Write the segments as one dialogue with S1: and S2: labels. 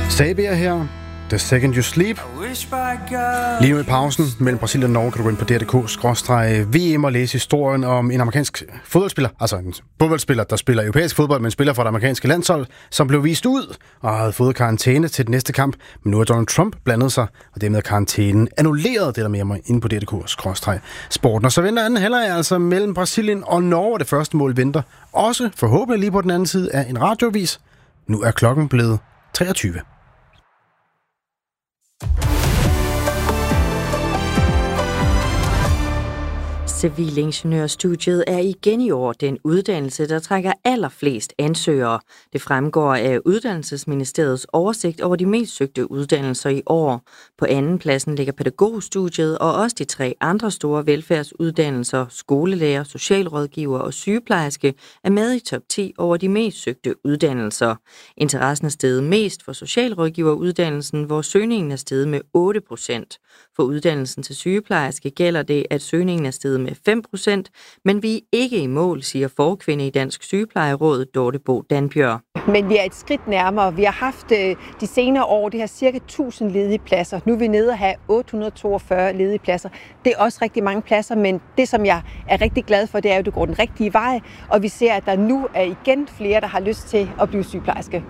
S1: Sabia her. The Second You Sleep. Lige nu i pausen mellem Brasilien og Norge kan du gå ind på dr.dk/VM og læse historien om en amerikansk fodboldspiller, altså en fodboldspiller, der spiller europæisk fodbold, men spiller for det amerikanske landshold, som blev vist ud og havde fået karantæne til den næste kamp. Men nu har Donald Trump blandet sig, og dermed karantænen annulleret. Det der med mig inde på dr.dk/sporten. Og så venter anden halvleg altså mellem Brasilien og Norge. Det første mål venter også forhåbentlig lige på den anden side af en radiovis. Nu er klokken blevet 23.
S2: Civilingeniørstudiet er igen i år den uddannelse, der trækker allerflest ansøgere. Det fremgår af Uddannelsesministeriets oversigt over de mest søgte uddannelser i år. På anden pladsen ligger pædagogstudiet, og også de 3 andre store velfærdsuddannelser, skolelærer, socialrådgiver og sygeplejerske, er med i top 10 over de mest søgte uddannelser. Interessen er steget mest for socialrådgiveruddannelsen, hvor søgningen er steget med 8%. For uddannelsen til sygeplejerske gælder det, at søgningen er steget med 5%, men vi er ikke i mål, siger forkvinde i Dansk Sygeplejeråd, Dorte Bo Danbjørn.
S3: Men vi er et skridt nærmere. Vi har haft de senere år, det her cirka 1000 ledige pladser. Nu er vi nede at have 842 ledige pladser. Det er også rigtig mange pladser, men det, som jeg er rigtig glad for, det er jo, at det går den rigtige vej. Og vi ser, at der nu er igen flere, der har lyst til at blive sygeplejerske.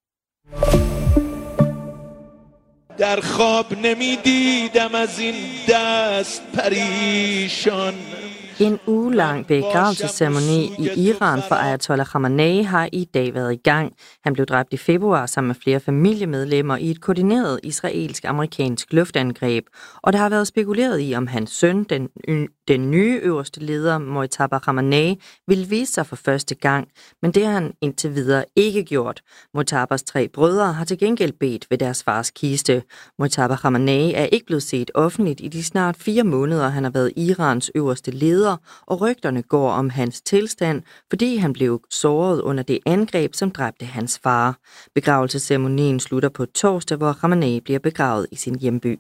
S4: در خواب نمیدیدم از این دست پریشان.
S2: En ugelang begravelsesceremoni i Iran for Ayatollah Khamenei har i dag været i gang. Han blev dræbt i februar sammen med flere familiemedlemmer i et koordineret israelsk-amerikansk luftangreb. Og der har været spekuleret i, om hans søn, den nye øverste leder, Mojtaba Khamenei, ville vise sig for første gang. Men det har han indtil videre ikke gjort. Mojtabas 3 brødre har til gengæld bedt ved deres fars kiste. Mojtaba Khamenei er ikke blevet set offentligt i de snart 4 måneder, han har været Irans øverste leder, og rygterne går om hans tilstand, fordi han blev såret under det angreb, som dræbte hans far. Begravelsesceremonien slutter på torsdag, hvor Khamenei bliver begravet i sin hjemby.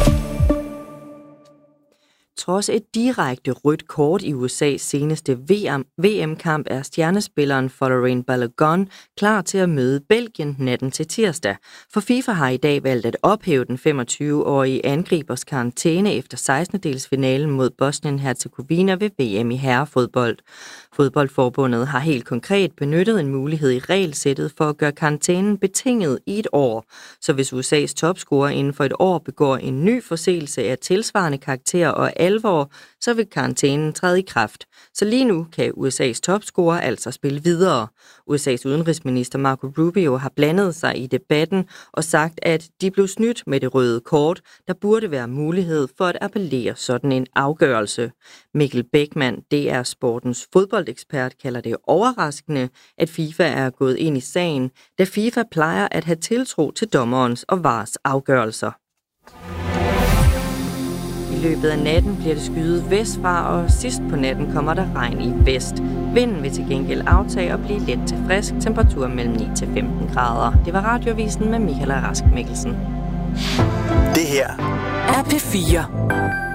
S2: Trods et direkte rødt kort i USA's seneste VM-kamp er stjernespilleren Folarin Balogun klar til at møde Belgien natten til tirsdag. For FIFA har i dag valgt at ophæve den 25-årige angribers karantæne efter 16-delsfinalen mod Bosnien-Herzegovina ved VM i herrefodbold. Fodboldforbundet har helt konkret benyttet en mulighed i regelsættet for at gøre karantænen betinget i et år. Så hvis USA's topscorer inden for et år begår en ny forseelse af tilsvarende karakter og alvor, så vil karantænen træde i kraft. Så lige nu kan USA's topscorer altså spille videre. USA's udenrigsminister Marco Rubio har blandet sig i debatten og sagt, at de blev snydt med det røde kort. Der burde være mulighed for at appellere sådan en afgørelse. Mikkel Bækman, DR Sportens fodboldekspert, kalder det overraskende, at FIFA er gået ind i sagen, da FIFA plejer at have tiltro til dommerens og VARs afgørelser. I løbet af natten bliver det skyet vestfra, og sidst på natten kommer der regn i vest. Vinden vil til gengæld aftage og blive let til frisk, temperatur mellem 9 til 15 grader. Det var Radiovisen med Michael Rask Mikkelsen.
S5: Det her er P4.